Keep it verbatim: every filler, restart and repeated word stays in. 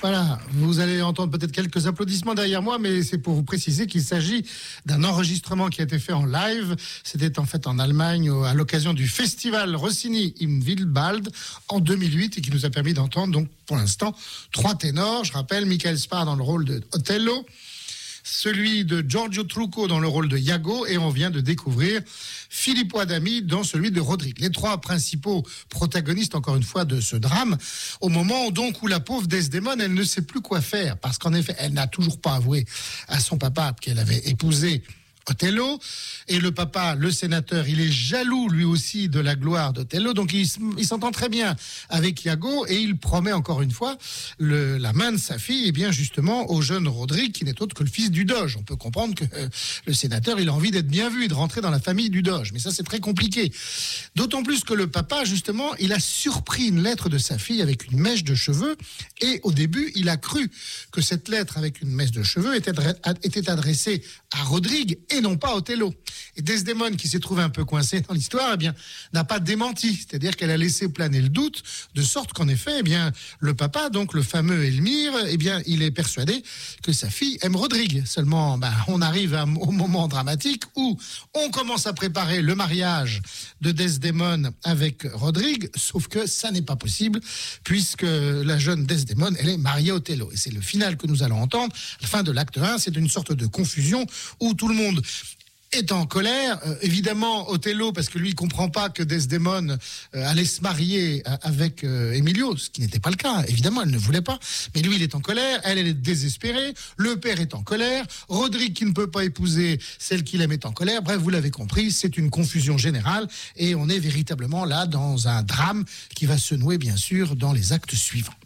Voilà, vous allez entendre peut-être quelques applaudissements derrière moi, mais c'est pour vous préciser qu'il s'agit d'un enregistrement qui a été fait en live. C'était en fait en Allemagne à l'occasion du festival Rossini im Wildwald en deux mille huit et qui nous a permis d'entendre donc pour l'instant trois ténors. Je rappelle Michael Sparr dans le rôle de Otello, celui de Giorgio Trucco dans le rôle de Iago, et on vient de découvrir Filippo Adami dans celui de Rodrigue. Les trois principaux protagonistes, encore une fois, de ce drame, au moment donc où la pauvre Desdemone, elle ne sait plus quoi faire, parce qu'en effet, elle n'a toujours pas avoué à son papa qu'elle avait épousé Otello, et le papa, le sénateur, il est jaloux lui aussi de la gloire d'Otello, donc il, il s'entend très bien avec Iago, et il promet encore une fois le, la main de sa fille, et bien justement au jeune Rodrigue, qui n'est autre que le fils du Doge. On peut comprendre que euh, le sénateur, il a envie d'être bien vu et de rentrer dans la famille du Doge, mais ça c'est très compliqué. D'autant plus que le papa, justement, il a surpris une lettre de sa fille avec une mèche de cheveux, et au début, il a cru que cette lettre avec une mèche de cheveux était, était adressée à Rodrigue et non pas Otello. Et Desdemone, qui s'est trouvé un peu coincée dans l'histoire, eh bien, n'a pas démenti. C'est-à-dire qu'elle a laissé planer le doute, de sorte qu'en effet, eh bien, le papa, donc le fameux Elmire, eh bien, il est persuadé que sa fille aime Rodrigue. Seulement, ben, on arrive à, au moment dramatique où on commence à préparer le mariage de Desdemone avec Rodrigue, sauf que ça n'est pas possible, puisque la jeune Desdemone, elle est mariée à Otello. Et c'est le final que nous allons entendre. À la fin de l'acte un, c'est une sorte de confusion où tout le monde est en colère, euh, évidemment Otello, parce que lui il comprend pas que Desdemone euh, allait se marier euh, avec euh, Emilio, ce qui n'était pas le cas, évidemment elle ne voulait pas, mais lui il est en colère, elle elle est désespérée, le père est en colère, Rodrigue qui ne peut pas épouser celle qu'il aime est en colère, bref vous l'avez compris, c'est une confusion générale et on est véritablement là dans un drame qui va se nouer bien sûr dans les actes suivants.